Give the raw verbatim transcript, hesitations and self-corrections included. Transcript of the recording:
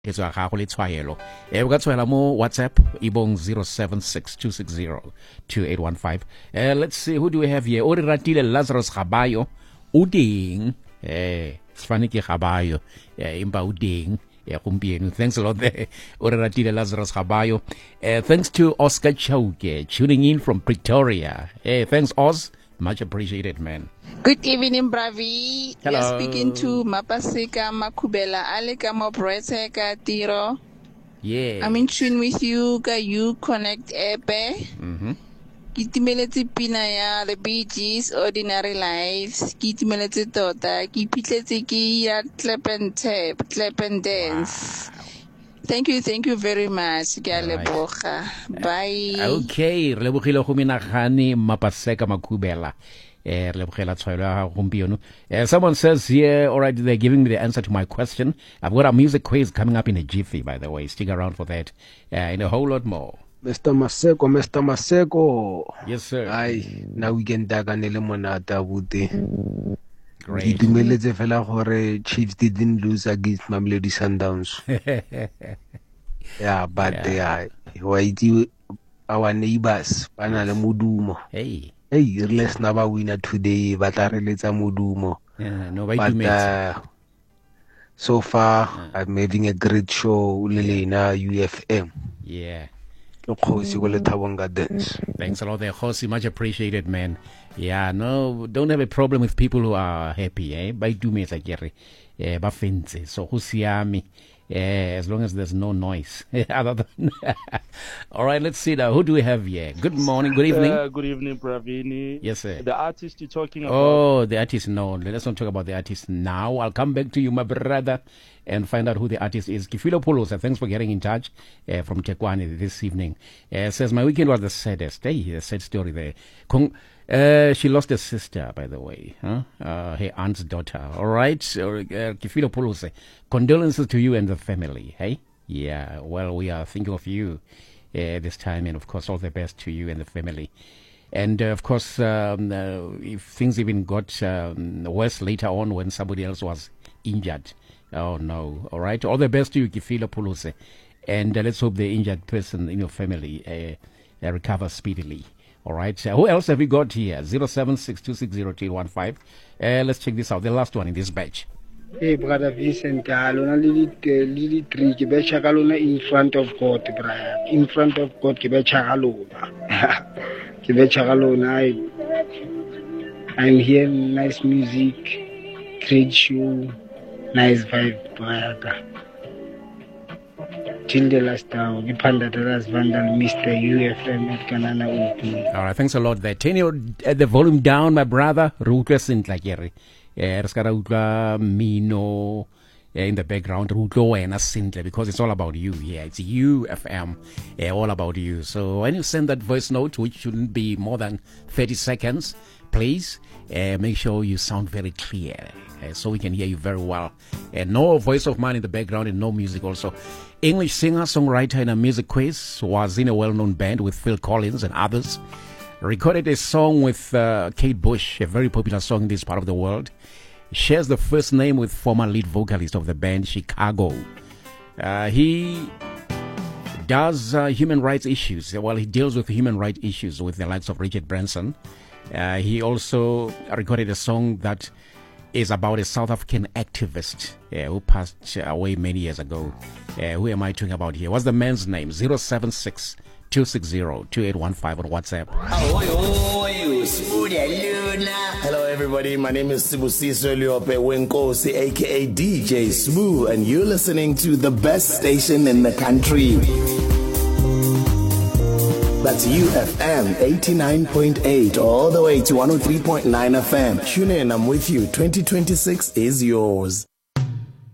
It's a gago le tshwaelo. Eh, o ka tshwaela mo WhatsApp ibong zero seven six two six zero two eight one five. Uh, let's see, who do we have here? O re ratile Lazarus Gabayo. O ding. Eh, sfane ke Gabayo. Eh, impa o ding. Yeah, thanks a lot there. O re ratile Lazarus Gabayo. Uh, thanks to Oscar Chauke tuning in from Pretoria. Eh, thanks Oz. Much appreciated, man. Good evening, Bravi. Hello. You're speaking to Mapasika Makubela Aleka Mobrete ka Tiro. Yeah. I'm in tune with you, ka you connect epe. Mm-hmm. Kitimeletse pina ya The Bee Gees, Ordinary Lives. Kitimeletse tota. Kipitletse ki ya clap and tap, clap and dance. Wow. Thank you, thank you very much. Right. Bye. Okay, re lebogile go menagane Mapaseka Makubela. Eh, lebogela tshwaelo ya gompieno. Eh, someone says here, all right, they're giving me the answer to my question. I've got a music quiz coming up in a jiffy, by the way. Stick around for that. Uh, and a whole lot more. Mister Maseko, Mister Maseko. Yes, sir. Ai, na weekend da ka ne le monata bute. Great. Ditumeletse fela gore Chiefs didn't lose against Mamelodi Sundowns. Yeah, but yeah, uh, our neighbors, bana le modumo. Hey. Hey, let's never win today, but I reletsa modumo. Yeah, no, but uh, so far, uh, I'm having a great show, Lelena U F M. Yeah. Thanks a lot there, Josi. Much appreciated, man. Yeah, no, don't have a problem with people who are happy, eh? By do me like Jerry. Eh, ba fense. So who see me? Eh, as long as there's no noise. All right, let's see now. Who do we have here? Good morning, good evening. Uh, good evening, Pravini. Yes, sir. The artist you're talking about. Oh, the artist. No, let's not talk about the artist now. I'll come back to you, my brother, and find out who the artist is. Kifilo Polosa, thanks for getting in touch uh, from Tekwani this evening. Uh, says, my weekend was the saddest. Hey, a sad story there. Kong, uh, she lost a sister, by the way. Huh? Uh, her aunt's daughter. All right. Uh, Kifilo Polosa, condolences to you and the family. Hey? Yeah, well, we are thinking of you uh, this time, and of course, all the best to you and the family. And uh, of course, um, uh, if things even got um, worse later on when somebody else was injured. Oh no! All right, all the best to you, Kifilo Pulose, and uh, let's hope the injured person in your family uh, uh, recovers speedily. All right. Uh, who else have we got here? Zero seven six two six zero two one five. Uh, let's check this out. The last one in this batch. Hey, brother Vincent, alona lili lili tree ke be chakalona in front of God, brother. In front of God ke be chakalona. Ke be chakalona. I'm hearing nice music, great show, nice vibe, brother. Till the last hour, we panda das vandal Mister U F M at Kanana Upi. All right, thanks a lot there. Turn your uh, the volume down, my brother. Rutla sint like Jerry. Eh, Mino in the background, because it's all about you. Yeah, it's U F M, uh, all about you. So when you send that voice note, which shouldn't be more than thirty seconds, please uh, make sure you sound very clear uh, so we can hear you very well. And no voice of mine in the background and no music also. English singer, songwriter in a music quiz, was in a well-known band with Phil Collins and others. Recorded a song with uh, Kate Bush, a very popular song in this part of the world. Shares the first name with former lead vocalist of the band, Chicago. Uh, he does uh, human rights issues. Well, he deals with human rights issues with the likes of Richard Branson. Uh, he also recorded a song that is about a South African activist uh, who passed away many years ago. Uh, who am I talking about here? What's the man's name? zero seven six two six zero two eight one five on WhatsApp. Hello everybody, my name is Sibusiso Liope Wenkosi, aka D J Smooth, and you're listening to the best station in the country. That's U F M eighty-nine point eight all the way to one oh three point nine F M. Tune in, I'm with you. twenty twenty-six is yours.